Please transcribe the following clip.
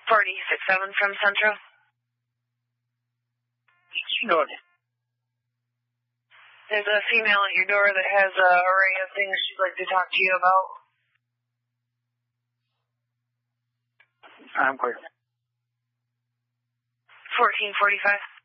4067 from Central. Noted. There's a female at your door that has an array of things she'd like to talk to you about. I'm clear. 1445.